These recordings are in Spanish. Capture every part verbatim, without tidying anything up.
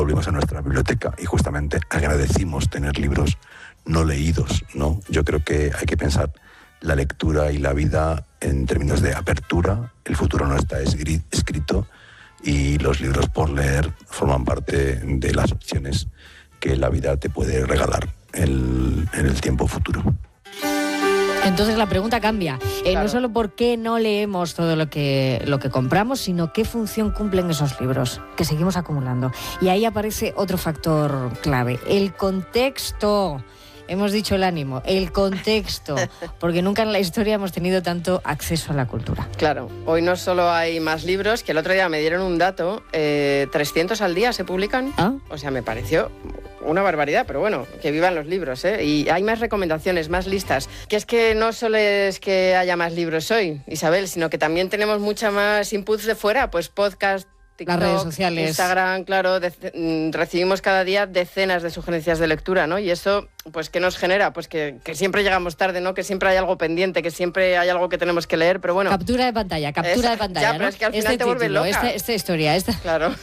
Volvimos a nuestra biblioteca y justamente agradecimos tener libros no leídos, ¿no? Yo creo que hay que pensar la lectura y la vida en términos de apertura. El futuro no está escrito y los libros por leer forman parte de las opciones que la vida te puede regalar el, en el tiempo futuro. Entonces la pregunta cambia. Eh, Claro. No solo por qué no leemos todo lo que, lo que compramos, sino qué función cumplen esos libros que seguimos acumulando. Y ahí aparece otro factor clave, el contexto. Hemos dicho el ánimo, el contexto, porque nunca en la historia hemos tenido tanto acceso a la cultura. Claro, hoy no solo hay más libros, que el otro día me dieron un dato, eh, trescientos al día se publican. ¿Ah? O sea, me pareció una barbaridad, pero bueno, que vivan los libros, ¿eh? Y hay más recomendaciones, más listas. Que es que no solo es que haya más libros hoy, Isabel, sino que también tenemos mucha más inputs de fuera, pues podcast, TikTok, Las redes sociales. Instagram, claro, de, recibimos cada día decenas de sugerencias de lectura, ¿no? Y eso, pues, ¿qué nos genera? Pues que, que siempre llegamos tarde, ¿no? Que siempre hay algo pendiente, que siempre hay algo que tenemos que leer, pero bueno. Captura de pantalla, captura Esa- de pantalla, ya, pero ¿no? es que al final este te vuelve título, loca. Esta, esta historia, esta... Claro.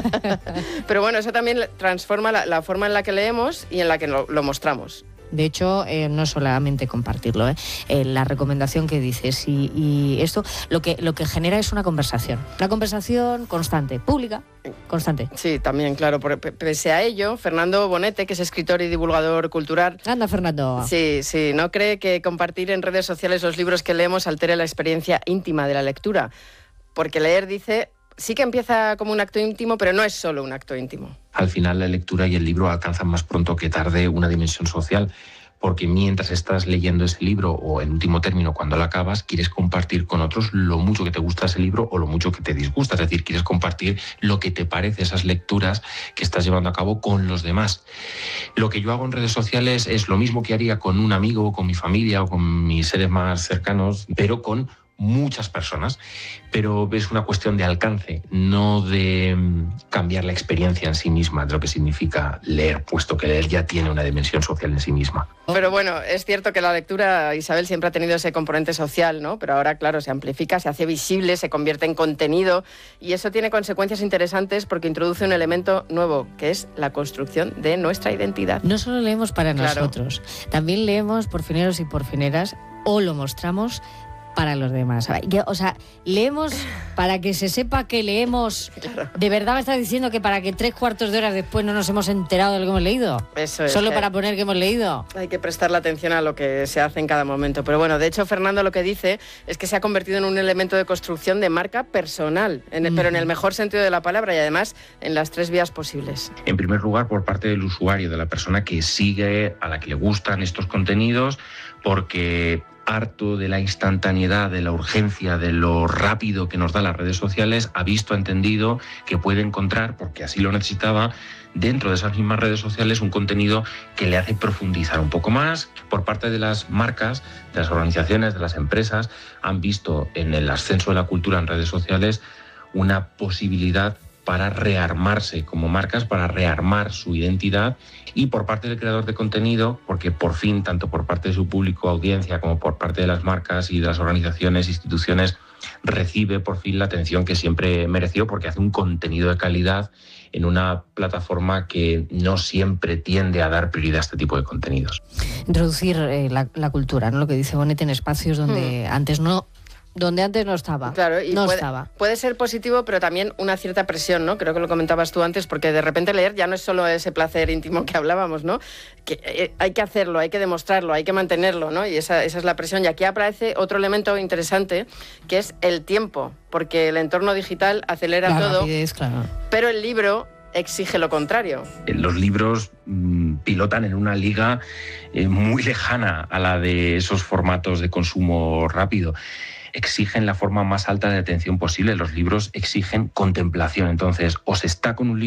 Pero bueno, eso también transforma la, la forma en la que leemos y en la que lo, lo mostramos. De hecho, eh, no solamente compartirlo, ¿eh? Eh, la recomendación que dices y, y esto lo que, lo que genera es una conversación. Una conversación constante, pública, constante. Sí, también, claro. Por- p- pese a ello, Fernando Bonete, que es escritor y divulgador cultural, Anda, Fernando. sí, sí, no cree que compartir en redes sociales los libros que leemos altere la experiencia íntima de la lectura. Porque leer, dice, sí que empieza como un acto íntimo, pero no es solo un acto íntimo. Al final la lectura y el libro alcanzan más pronto que tarde una dimensión social, porque mientras estás leyendo ese libro o en último término cuando lo acabas, quieres compartir con otros lo mucho que te gusta ese libro o lo mucho que te disgusta, es decir, quieres compartir lo que te parece esas lecturas que estás llevando a cabo con los demás. Lo que yo hago en redes sociales es lo mismo que haría con un amigo, con mi familia o con mis seres más cercanos, pero con muchas personas, pero es una cuestión de alcance, no de mm, cambiar la experiencia en sí misma, de lo que significa leer, puesto que leer ya tiene una dimensión social en sí misma. Pero bueno, es cierto que la lectura, Isabel, siempre ha tenido ese componente social, ¿no? Pero ahora, claro, se amplifica, se hace visible, se convierte en contenido y eso tiene consecuencias interesantes porque introduce un elemento nuevo, que es la construcción de nuestra identidad. No solo leemos para Claro. nosotros, también leemos por fineros y por fineras o lo mostramos para los demás. O sea, leemos para que se sepa que leemos. Claro. ¿De verdad me estás diciendo que para que tres cuartos de horas después no nos hemos enterado de lo que hemos leído? Eso es. Solo que para poner que hemos leído. Hay que prestarle atención a lo que se hace en cada momento. Pero bueno, de hecho, Fernando lo que dice es que se ha convertido en un elemento de construcción de marca personal, en el- pero en el mejor sentido de la palabra y además en las tres vías posibles. En primer lugar, por parte del usuario, de la persona que sigue, a la que le gustan estos contenidos, porque harto de la instantaneidad, de la urgencia, de lo rápido que nos da las redes sociales, ha visto, ha entendido que puede encontrar, porque así lo necesitaba, dentro de esas mismas redes sociales un contenido que le hace profundizar un poco más. Por parte de las marcas, de las organizaciones, de las empresas, han visto en el ascenso de la cultura en redes sociales una posibilidad para rearmarse como marcas, para rearmar su identidad, y por parte del creador de contenido, porque por fin, tanto por parte de su público, audiencia, como por parte de las marcas y de las organizaciones, instituciones, recibe por fin la atención que siempre mereció, porque hace un contenido de calidad en una plataforma que no siempre tiende a dar prioridad a este tipo de contenidos. Introducir eh, la, la cultura, ¿no? Lo que dice Bonete, en espacios donde antes no... Donde antes no estaba. Claro, y no puede, estaba. puede ser positivo, pero también una cierta presión, ¿no? Creo que lo comentabas tú antes, porque de repente leer ya no es solo ese placer íntimo que hablábamos, ¿no? Que eh, hay que hacerlo, hay que demostrarlo, hay que mantenerlo, ¿no? Y esa, esa es la presión. Y aquí aparece otro elemento interesante, que es el tiempo, porque el entorno digital acelera La todo, rapidez, claro. pero el libro exige lo contrario. Los libros mmm, pilotan en una liga eh, muy lejana a la de esos formatos de consumo rápido. Exigen la forma más alta de atención posible. Los libros exigen contemplación. Entonces, o se está con un libro